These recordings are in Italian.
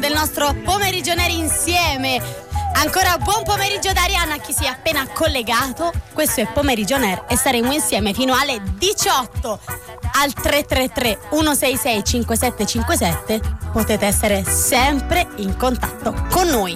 del nostro pomeriggio neri insieme. Ancora buon pomeriggio da Arianna a chi si è appena collegato. Questo è Pomeriggio Nerd e staremo insieme fino alle 18 al 333 166 5757. Potete essere sempre in contatto con noi.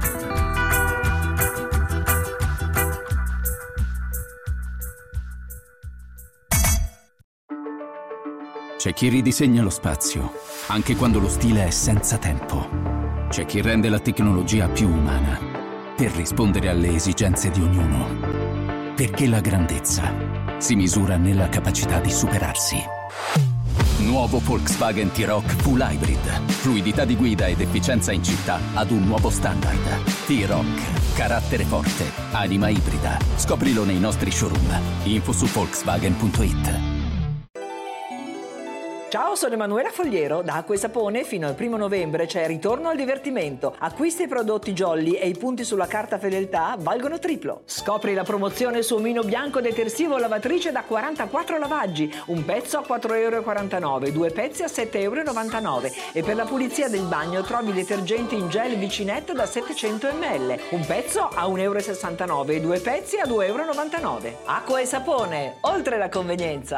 C'è chi ridisegna lo spazio, anche quando lo stile è senza tempo. C'è chi rende la tecnologia più umana, per rispondere alle esigenze di ognuno. Perché la grandezza si misura nella capacità di superarsi. Nuovo Volkswagen T-Roc Full Hybrid. Fluidità di guida ed efficienza in città ad un nuovo standard. T-Roc. Carattere forte. Anima ibrida. Scoprilo nei nostri showroom. Info su Volkswagen.it. Ciao, sono Emanuela Fogliero. Da Acqua e Sapone fino al 1 novembre c'è Ritorno al divertimento. Acquista i prodotti Jolly e i punti sulla carta fedeltà valgono triplo. Scopri la promozione su omino bianco detersivo lavatrice da 44 lavaggi. Un pezzo a 4,49 €, 2 pezzi a 7,99 €. E per la pulizia del bagno trovi detergenti in gel Vicinetto da 700 ml. Un pezzo a 1,69 € e 2 pezzi a 2,99 €. Acqua e Sapone, oltre la convenienza.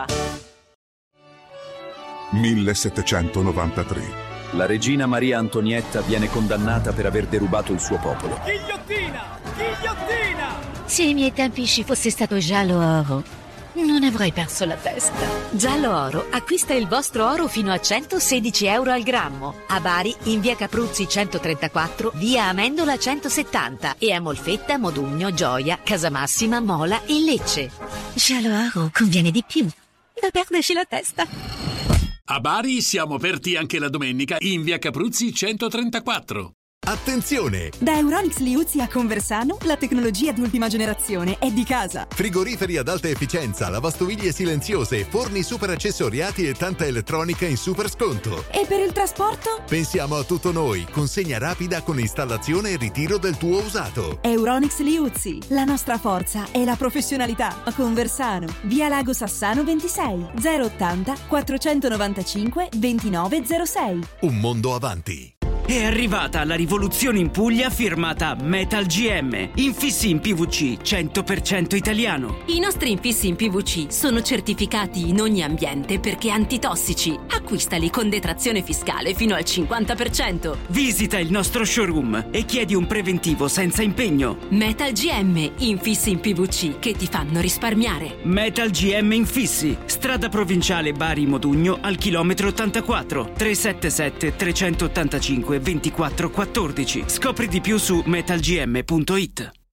1793. La regina Maria Antonietta viene condannata per aver derubato il suo popolo. Ghigliottina! Ghigliottina! Se ai miei tempi ci fosse stato Giallo Oro, non avrei perso la testa. Giallo Oro acquista il vostro oro fino a 116 € al grammo. A Bari, in via Capruzzi 134, via Amendola 170 e a Molfetta, Modugno, Gioia, Casamassima, Mola e Lecce. Giallo Oro conviene di più da perderci la testa. A Bari siamo aperti anche la domenica in via Capruzzi 134. Attenzione! Da Euronics Liuzzi a Conversano, la tecnologia d'ultima generazione è di casa. Frigoriferi ad alta efficienza, lavastoviglie silenziose, forni super accessoriati e tanta elettronica in super sconto. E per il trasporto? Pensiamo a tutto noi, consegna rapida con installazione e ritiro del tuo usato. Euronics Liuzzi, la nostra forza è la professionalità. A Conversano, via Lago Sassano 26, 080 495 2906. Un mondo avanti. È arrivata la rivoluzione in Puglia firmata Metal GM. Infissi in PVC 100% italiano. I nostri infissi in PVC sono certificati in ogni ambiente perché antitossici. Acquistali con detrazione fiscale fino al 50%. Visita il nostro showroom e chiedi un preventivo senza impegno. Metal GM, infissi in PVC che ti fanno risparmiare. Metal GM Infissi, strada provinciale Bari Modugno al chilometro 84, 377 385 2414. Scopri di più su metalgm.it.